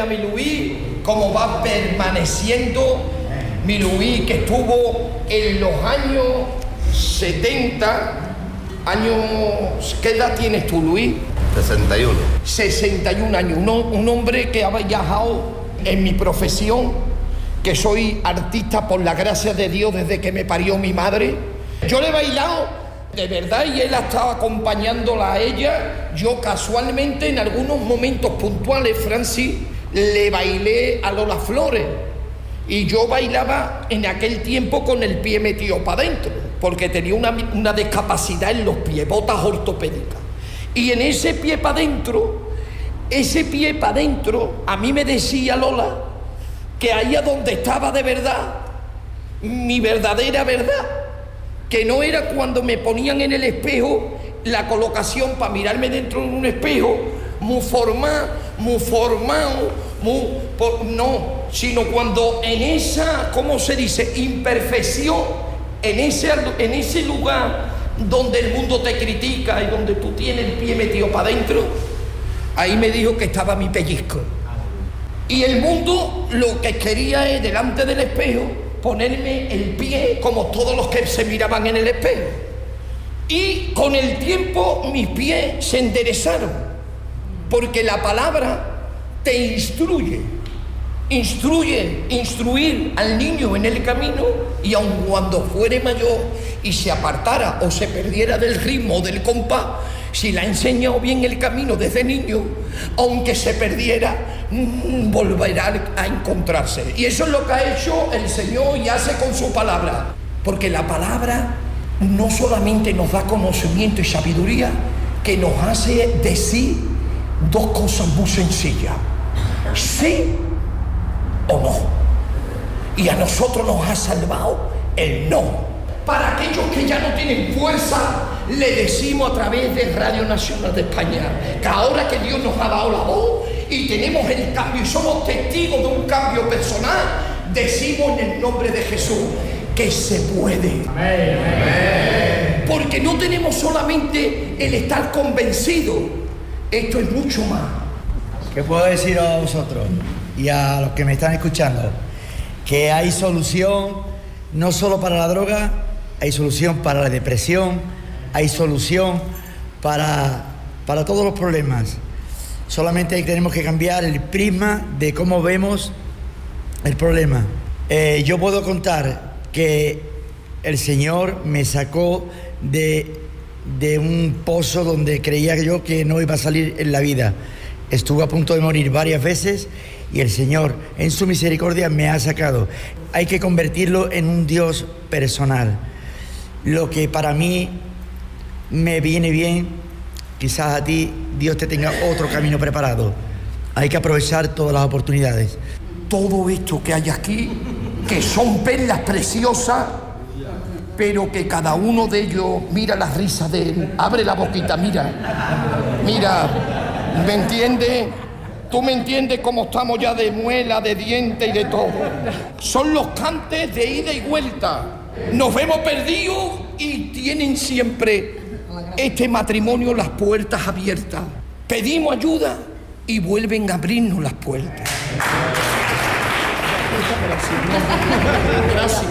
a mi Luis, como va permaneciendo mi Luis, que estuvo en los años 70, ¿qué edad tienes tú, Luis? 61. 61 años, un hombre que ha viajado en mi profesión, que soy artista por la gracia de Dios desde que me parió mi madre. Yo le he bailado, de verdad, y él ha estado acompañándola a ella. Yo casualmente en algunos momentos puntuales, Francis, le bailé a Lola Flores. Y yo bailaba en aquel tiempo con el pie metido para adentro, porque tenía una discapacidad en los pies, botas ortopédicas. Y en ese pie para adentro, a mí me decía Lola que ahí es donde estaba de verdad, mi verdadera verdad, que no era cuando me ponían en el espejo la colocación para mirarme dentro de un espejo, muy formado, no, sino cuando en esa, ¿cómo se dice?, imperfección, en ese lugar donde el mundo te critica y donde tú tienes el pie metido para adentro, ahí me dijo que estaba mi pellizco. Y el mundo lo que quería es, delante del espejo, ponerme el pie como todos los que se miraban en el espejo. Y con el tiempo mis pies se enderezaron, porque la palabra te instruir al niño en el camino, y aun cuando fuere mayor y se apartara o se perdiera del ritmo, del compás, si le ha enseñado bien el camino desde niño, aunque se perdiera, volverá a encontrarse. Y eso es lo que ha hecho el Señor y hace con su palabra, porque la palabra no solamente nos da conocimiento y sabiduría, que nos hace decir dos cosas muy sencillas: sí o no. Y a nosotros nos ha salvado el no. Para aquellos que ya no tienen fuerza, le decimos a través de Radio Nacional de España que ahora que Dios nos ha dado la voz y tenemos el cambio y somos testigos de un cambio personal, decimos en el nombre de Jesús que se puede. Amén. Porque no tenemos solamente el estar convencidos, esto es mucho más. ¿Qué puedo decir a vosotros y a los que me están escuchando? Que hay solución no solo para la droga, hay solución para la depresión, hay solución para todos los problemas. Solamente tenemos que cambiar el prisma de cómo vemos el problema. Yo puedo contar que el Señor me sacó de un pozo donde creía yo que no iba a salir en la vida. Estuve a punto de morir varias veces y el Señor, en su misericordia, me ha sacado. Hay que convertirlo en un Dios personal. Lo que para mí me viene bien, quizás a ti Dios te tenga otro camino preparado. Hay que aprovechar todas las oportunidades. Todo esto que hay aquí, que son perlas preciosas, pero que cada uno de ellos, mira la risa de él, abre la boquita, mira, ¿me entiendes? Tú me entiendes cómo estamos ya de muela, de diente y de todo. Son los cantes de ida y vuelta. Nos vemos perdidos y tienen siempre este matrimonio las puertas abiertas. Pedimos ayuda y vuelven a abrirnos las puertas. Gracias.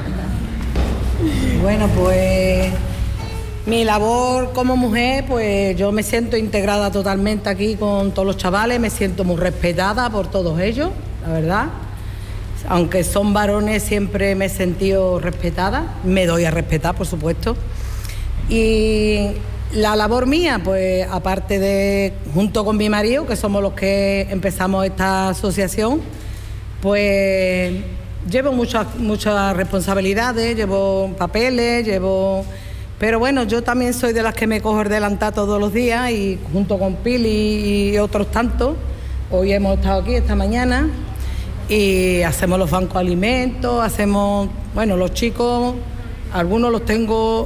Bueno, pues mi labor como mujer, pues yo me siento integrada totalmente aquí con todos los chavales, me siento muy respetada por todos ellos, la verdad. Aunque son varones, siempre me he sentido respetada, me doy a respetar, por supuesto. Y la labor mía, pues aparte de, junto con mi marido, que somos los que empezamos esta asociación, pues llevo muchas responsabilidades, llevo papeles, pero bueno, yo también soy de las que me cojo el delantal todos los días y junto con Pili y otros tantos, hoy hemos estado aquí esta mañana y hacemos los bancos de alimentos, bueno, los chicos, algunos los tengo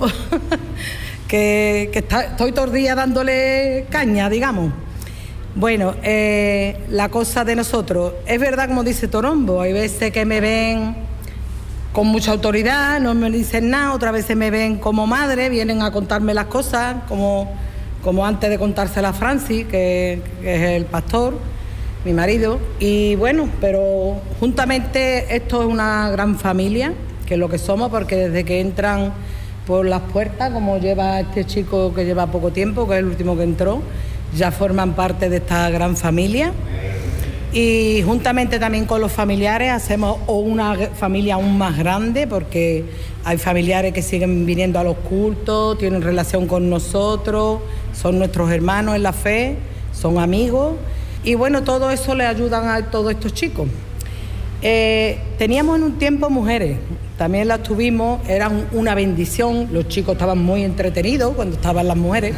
estoy todo el día dándole caña, digamos. Bueno, la cosa de nosotros, es verdad como dice Torombo, hay veces que me ven con mucha autoridad, no me dicen nada, otras veces me ven como madre, vienen a contarme las cosas, como antes de contársela a Francis, que es el pastor, mi marido, y bueno, pero juntamente esto es una gran familia, que es lo que somos, porque desde que entran por las puertas, como lleva este chico que lleva poco tiempo, que es el último que entró, ya forman parte de esta gran familia. Y juntamente también con los familiares hacemos una familia aún más grande, porque hay familiares que siguen viniendo a los cultos, tienen relación con nosotros, son nuestros hermanos en la fe, son amigos, y bueno, todo eso le ayudan a todos estos chicos. Teníamos en un tiempo mujeres, también las tuvimos, eran una bendición, los chicos estaban muy entretenidos cuando estaban las mujeres.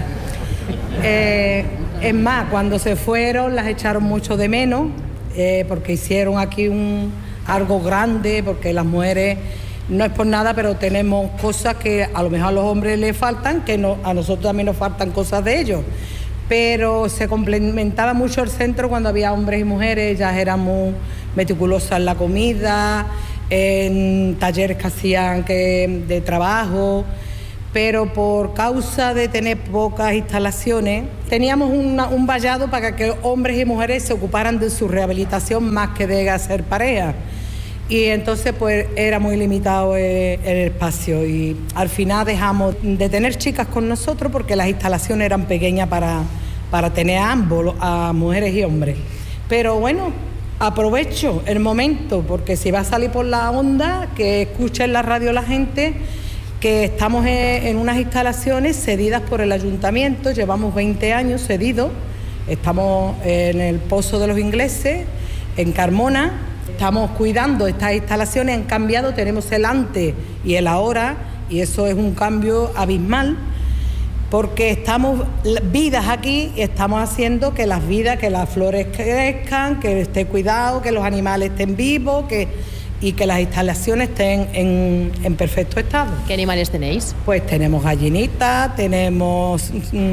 Es más, cuando se fueron las echaron mucho de menos, porque hicieron aquí algo grande, porque las mujeres, no es por nada, pero tenemos cosas que a lo mejor a los hombres les faltan, que a nosotros también nos faltan cosas de ellos. Pero se complementaba mucho el centro cuando había hombres y mujeres, ellas eran muy meticulosas en la comida, en talleres que hacían de trabajo, pero por causa de tener pocas instalaciones, teníamos un vallado para que hombres y mujeres se ocuparan de su rehabilitación más que de hacer pareja. Y entonces pues era muy limitado el espacio, y al final dejamos de tener chicas con nosotros porque las instalaciones eran pequeñas para tener a ambos, a mujeres y hombres. Pero bueno, aprovecho el momento, porque si va a salir por la onda, que escuche en la radio la gente que estamos en unas instalaciones cedidas por el ayuntamiento, llevamos 20 años cedidos, estamos en el Pozo de los Ingleses, en Carmona. Estamos cuidando estas instalaciones, han cambiado, tenemos el antes y el ahora, y eso es un cambio abismal, porque estamos vidas aquí y estamos haciendo que las vidas, que las flores crezcan, que esté cuidado, que los animales estén vivos, y que las instalaciones estén en perfecto estado. ¿Qué animales tenéis? Pues tenemos gallinitas, tenemos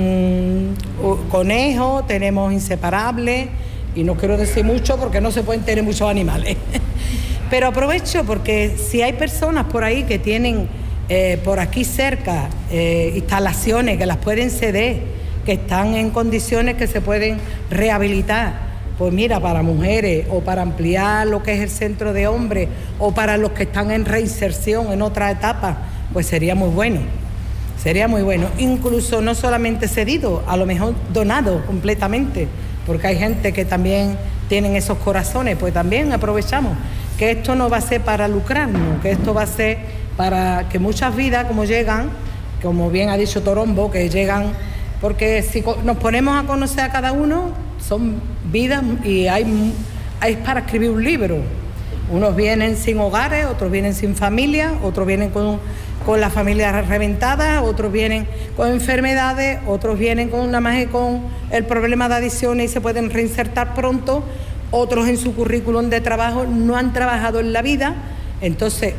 conejos, tenemos inseparables. Y no quiero decir mucho porque no se pueden tener muchos animales. Pero aprovecho porque si hay personas por ahí que tienen por aquí cerca instalaciones que las pueden ceder, que están en condiciones que se pueden rehabilitar, pues mira, para mujeres o para ampliar lo que es el centro de hombres o para los que están en reinserción en otra etapa, pues sería muy bueno. Sería muy bueno. Incluso no solamente cedido, a lo mejor donado completamente, porque hay gente que también tienen esos corazones, pues también aprovechamos que esto no va a ser para lucrarnos, que esto va a ser para que muchas vidas como llegan, como bien ha dicho Torombo, que llegan, porque si nos ponemos a conocer a cada uno, son vidas y hay para escribir un libro. Unos vienen sin hogares, otros vienen sin familia, otros vienen con la familia reventada, otros vienen con enfermedades, otros vienen nada más con el problema de adicciones y se pueden reinsertar pronto, otros en su currículum de trabajo no han trabajado en la vida. Entonces,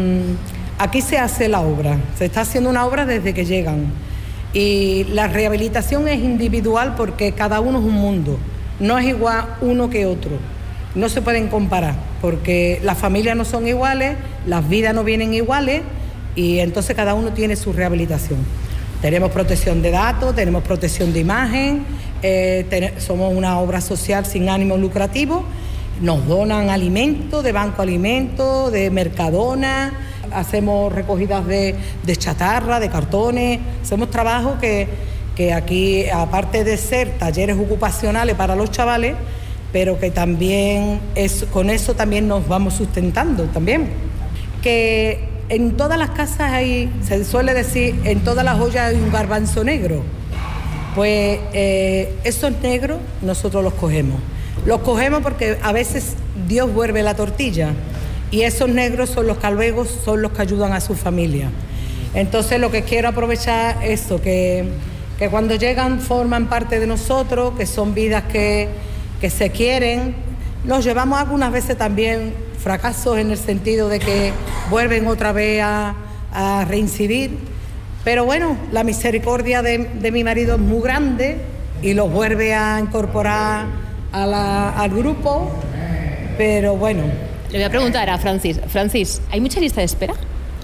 aquí se hace la obra, se está haciendo una obra desde que llegan. Y la rehabilitación es individual porque cada uno es un mundo, no es igual uno que otro. No se pueden comparar porque las familias no son iguales, las vidas no vienen iguales, y entonces cada uno tiene su rehabilitación. Tenemos protección de datos, tenemos protección de imagen, somos una obra social sin ánimo lucrativo, nos donan alimentos, de Banco Alimentos, de Mercadona, hacemos recogidas de chatarra, de cartones, hacemos trabajos que aquí, aparte de ser talleres ocupacionales para los chavales, pero que también con eso también nos vamos sustentando también. Que en todas las casas se suele decir, en todas las ollas hay un garbanzo negro. Pues esos negros nosotros los cogemos. Los cogemos porque a veces Dios vuelve la tortilla y esos negros son los que luego son los que ayudan a su familia. Entonces lo que quiero aprovechar es eso, que cuando llegan forman parte de nosotros, que son vidas que se quieren. Nos llevamos algunas veces también fracasos en el sentido de que vuelven otra vez a reincidir, pero bueno, la misericordia de mi marido es muy grande y los vuelve a incorporar al grupo, pero bueno. Le voy a preguntar a Francis. Francis, ¿hay mucha lista de espera?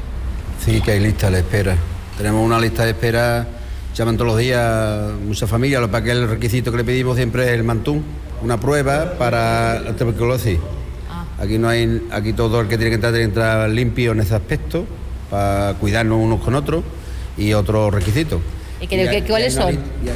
Sí, que hay lista de espera. Tenemos una lista de espera, llaman todos los días muchas familias, lo que el requisito que le pedimos siempre es el mantún, una prueba para la tuberculosis. Aquí todo el que tiene que entrar limpio en ese aspecto, para cuidarnos unos con otros y otros requisitos. ¿Y cuáles son?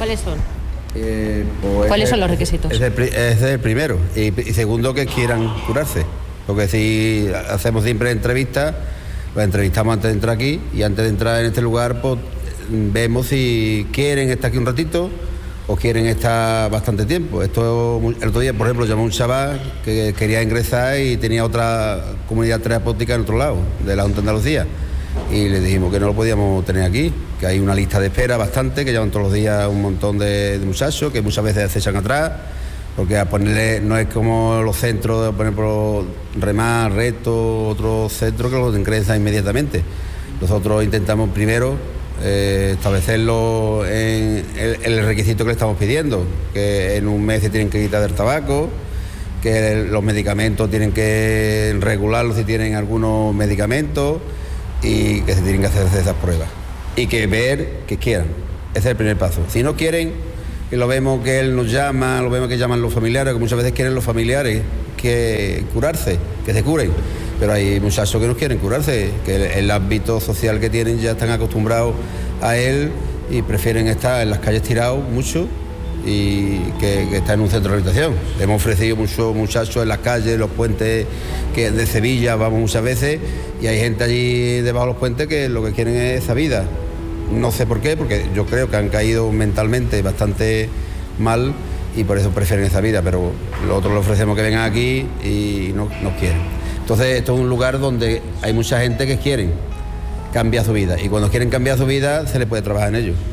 ¿Cuáles son los requisitos? Ese es el primero. Y segundo, que quieran curarse. Porque si hacemos siempre entrevistas, los entrevistamos antes de entrar aquí, y antes de entrar en este lugar, pues vemos si quieren estar aquí un ratito o quieren estar bastante tiempo. El otro día, por ejemplo, llamó un chaval que quería ingresar y tenía otra comunidad terapéutica en otro lado, de la Junta de Andalucía, y le dijimos que no lo podíamos tener aquí, que hay una lista de espera bastante, que llevan todos los días un montón de muchachos, que muchas veces se echan atrás, porque a ponerle no es como los centros de poner por Remar, Reto, otros centros que los ingresan inmediatamente. Nosotros intentamos primero establecerlo en el requisito que le estamos pidiendo, que en un mes se tienen que quitar del tabaco, que los medicamentos tienen que regularlos si tienen algunos medicamentos, y que se tienen que hacer esas pruebas y que ver que quieran. Ese es el primer paso. Si no quieren, que lo vemos que él nos llama, lo vemos que llaman los familiares, que muchas veces quieren los familiares que curarse, que se curen, pero hay muchachos que no quieren curarse, que el ámbito social que tienen ya están acostumbrados a él y prefieren estar en las calles tirados mucho y que estar en un centro de rehabilitación. Hemos ofrecido muchos muchachos en las calles, los puentes que de Sevilla vamos muchas veces, y hay gente allí debajo de los puentes que lo que quieren es esa vida. No sé por qué, porque yo creo que han caído mentalmente bastante mal y por eso prefieren esa vida, pero los otros les ofrecemos que vengan aquí y no quieren. Entonces esto es un lugar donde hay mucha gente que quieren cambiar su vida, y cuando quieren cambiar su vida se les puede trabajar en ello.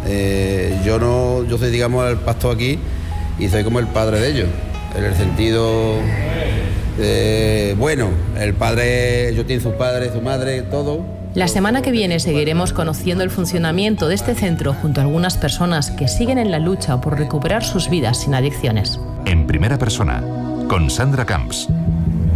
Yo soy, digamos, el pastor aquí y soy como el padre de ellos, en el sentido bueno, el padre, ellos tienen sus padres, su madre, todo. La semana que viene seguiremos conociendo el funcionamiento de este centro junto a algunas personas que siguen en la lucha por recuperar sus vidas sin adicciones. En primera persona, con Sandra Camps.